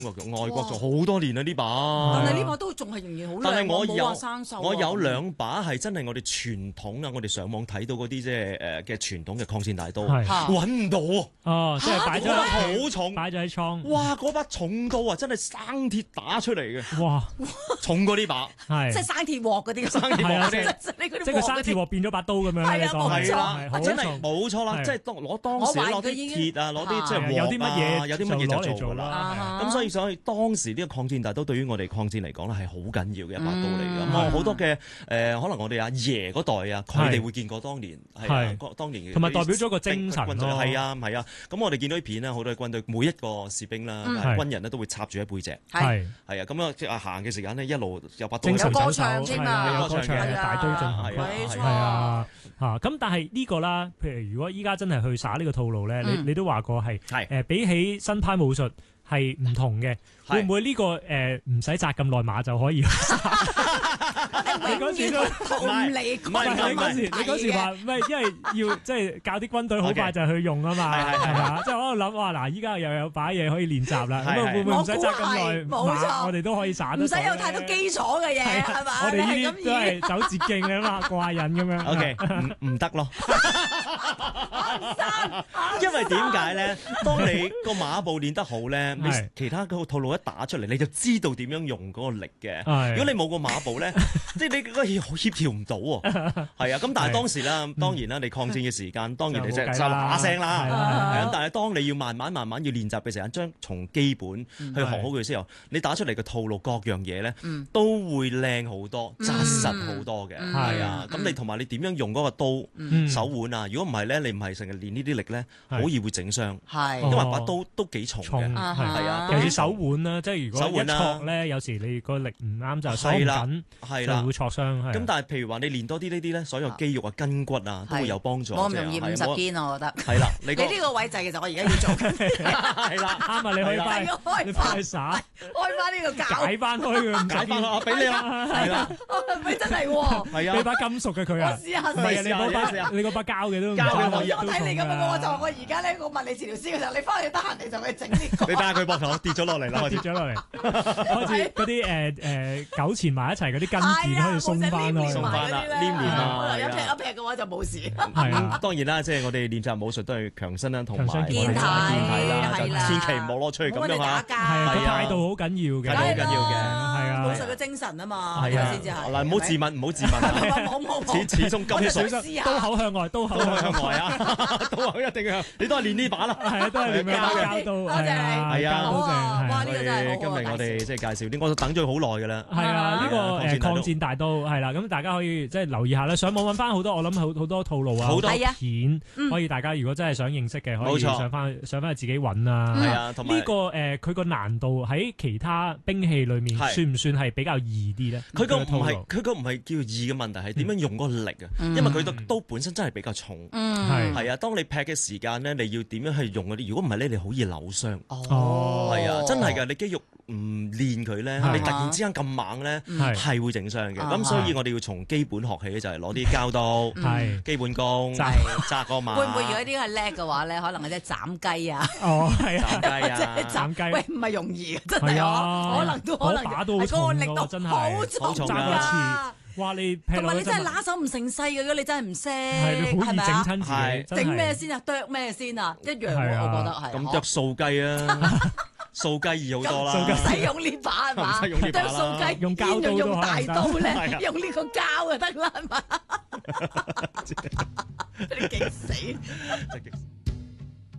外國就好多年啦呢把。 但係呢把都仲係仍然好靚， 但係冇話生鏽。 我有2把係真係我哋傳統啊，我哋上網睇到嗰啲即係嘅傳統嘅抗戰大刀，揾唔到哦，即係擺咗好重， 擺咗喺倉。 哇！嗰把重刀啊，真係生鐵打出嚟嘅。 哇！ 重過呢把， 即係生鐵鑊嗰啲， 生鐵鑊嗰啲， 即係個生鐵鑊變咗把刀咁樣。 係啊， 真係冇錯啦，即係攞當時攞啲鐵啊，攞啲即係有啲乜嘢， 有啲乜嘢就做㗎啦。 啦。 咁所以當時呢個抗戰大刀對於我哋抗戰嚟講咧係好緊要嘅一把刀嚟嘅。咁好多嘅可能我哋阿爺嗰代啊，佢哋會見過當年係當年嘅， 同埋代表咗個精神咯。 係啊。咁我哋見到啲片咧，好多軍隊每一個士兵啦、軍人咧都會插住喺背脊。係啊，咁啊即係行嘅時間咧，一路有把刀。 精神歌唱添啊， 有歌唱嘅大刀進行曲。係啊，咁但係呢個啦，譬如如果依家真係去耍呢個套路咧，你都話過係比起新派武術係唔同嘅，會唔會呢個唔使紮咁耐馬就可以？ 你嗰時都唔理佢。 你嗰時話唔係，因為要即係教啲軍隊好快就去用啊嘛，係嘛？即係我喺度諗哇，嗱，依家又有把嘢可以練習啦，咁會唔會唔使紮咁耐馬？我哋都可以耍得。 唔使有太多基礎嘅嘢，係嘛？ 我哋呢啲都係走捷徑啊嘛，過下癮咁樣。 OK，唔得咯。因為點解咧？當你個馬步練得好咧，你其他嗰個套路一打出嚟，你就知道點樣用嗰個力嘅。如果你冇個馬步咧，即係你嗰個協調唔到喎。係啊，咁但係當時啦，當然啦，你抗戰嘅時間，當然你就嗱聲啦。係咁，但係當你要慢慢要練習嘅時間，將從基本去學好佢之後，你打出嚟嘅套路各樣嘢咧，都會靚好多、紮實好多嘅。係啊，咁你同埋你點樣用嗰個刀手腕啊？如果唔係咧，你唔係成日練呢啲力咧，好易會整傷。係，因為把刀都幾重嘅。係啊， 尤其手腕啦，即係如果一挫咧，有時你個力唔啱就手唔緊，就會挫傷。 咁但係譬如話你練多啲呢啲咧，所有肌肉啊、筋骨啊都會有幫助。 冇咁容易50肩啊，我覺得。 係啦，你呢個位就係其實我而家要做緊。 係啦， 啱啊！你可以開耍， 開翻呢個膠， 解翻開佢， 解翻我俾你啦。係啦， 咪真係喎。 係啊， 你把金屬嘅佢啊， 我試下。 唔係你嗰把膠嘅都。 我睇你咁樣，我就我而家咧，我物理治療師嘅時候，你翻去得閒你就去整呢個。 你打下佢膊頭跌咗落嚟啦， 跌咗落嚟，好似嗰啲糾纏埋一齊嗰啲筋腱可以鬆翻咯， 鬆翻啦，黏連啊。 一劈嘅話就冇事。 係當然啦，即係我哋練習武術都係強身啦，同埋健體啦，就千祈唔好攞出去咁樣嚇。 係啊，態度好緊要嘅， 好緊要嘅， 係啊， 武術嘅精神啊嘛， 係啊， 先至係。 嗱，唔好自問，唔好自問，始終金屬， 刀口向外，刀口向外啊，刀口一定向，你都係練呢把啦， 係啊，都係練把膠刀，係啊， 哇，呢個真係今日我哋即係介紹啲，我都等咗好耐㗎啦。 係啊，呢個抗戰大刀係啦，咁大家可以即係留意下啦，上網揾翻好多，我諗好多套路啊，好多片可以大家如果真係想認識嘅，可以上翻去自己揾啊。 係啊，同埋呢個佢個難度喺其他兵器裏面算唔算係比較易啲咧？ 佢個唔係叫易嘅問題，係點樣用嗰個力啊？因為佢刀本身真係比較重，係啊。當你劈嘅時間咧，你要點樣去用嗰啲？如果唔係咧，你好易扭傷。係啊，真係㗎，你肌肉唔練佢咧，你突然之間咁猛咧，係會整傷嘅。咁所以我哋要從基本學起，就係攞啲膠刀，基本功，紮個馬。 會唔會如果呢個係叻嘅話咧，可能係即係斬雞啊？ 哦，係啊， 斬雞啊， 斬雞。 喂，唔係容易嘅，真係啊，可能都可能把都好重㗎，真係好重㗎。 哇！你同埋你真係拿手唔成勢嘅，如果你真係唔識， 係咪啊？整親自己， 整咩先啊？剁咩先啊？一樣喎，我覺得係。 咁剁素雞啊，素雞易好多啦。 唔使用呢把係嘛？ 唔使用呢把啦。 剁素雞用膠刀用大刀咧，用呢個膠就得啦，係嘛？你勁死！